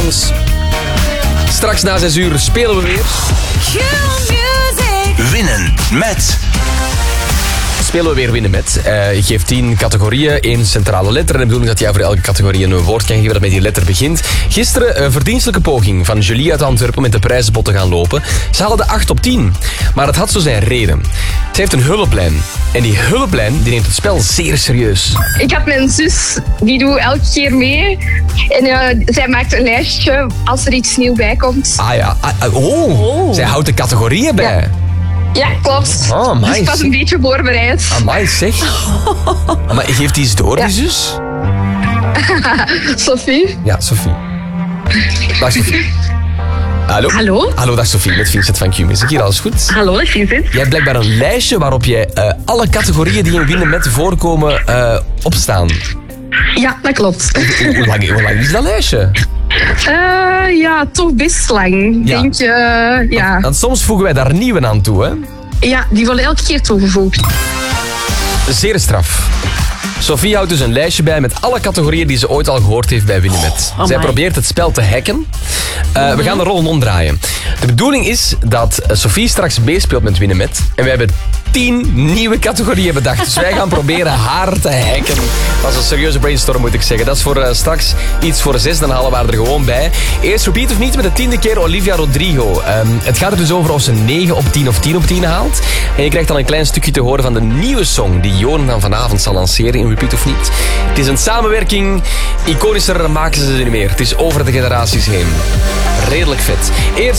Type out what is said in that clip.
kans. Straks na 6 uur spelen we weer. Winnen met... Spelen we weer winnen met. Ik geef 10 categorieën, 1 centrale letter. En de bedoeling is dat jij voor elke categorie een woord kan geven dat met die letter begint. Gisteren een verdienstelijke poging van Julie uit Antwerpen om met de prijzenpot te gaan lopen. Ze haalde 8 op 10. Maar het had zo zijn reden. Ze heeft een hulplijn. En die hulplijn die neemt het spel zeer serieus. Ik had mijn zus, die doet elke keer mee. En zij maakt een lijstje als er iets nieuws bij komt. Ah ja. Zij houdt de categorieën bij. Ja, klopt. Oh, amai, dus ik was zeg. een beetje voorbereid. Amai, zeg. Maar geeft die eens door, die zus? Sophie? Ja, Sophie. Dag, Sophie. Hallo? Hallo? Hallo, dag Sophie, met Vincent van Q-Music. Hier, alles goed? Hallo, Vincent. Jij hebt blijkbaar een lijstje waarop jij alle categorieën die in Winnen met voorkomen opstaan. Ja, dat klopt. Hoe lang is dat lijstje? Ja, toch best lang. Ja. Denk ja. Want soms voegen wij daar nieuwe aan toe, hè? Ja, die worden elke keer toegevoegd. Zeer straf. Sophie houdt dus een lijstje bij met alle categorieën die ze ooit al gehoord heeft bij Winnen met. Zij probeert het spel te hacken. We gaan de rollen omdraaien. De bedoeling is dat Sophie straks meespeelt met Winnen met. En wij hebben 10 nieuwe categorieën bedacht. Dus wij gaan proberen haar te hacken. Dat is een serieuze brainstorm, moet ik zeggen. Dat is voor straks iets voor 6, dan halen we haar er gewoon bij. Eerst repeat of niet met de 10e keer Olivia Rodrigo. Het gaat er dus over of ze 9 op 10 of 10 op 10 haalt. En je krijgt dan een klein stukje te horen van de nieuwe song die Jonan dan vanavond zal lanceren in Repeat of niet. Het is een samenwerking. Iconischer maken ze niet meer. Het is over de generaties heen. Redelijk vet. Eerst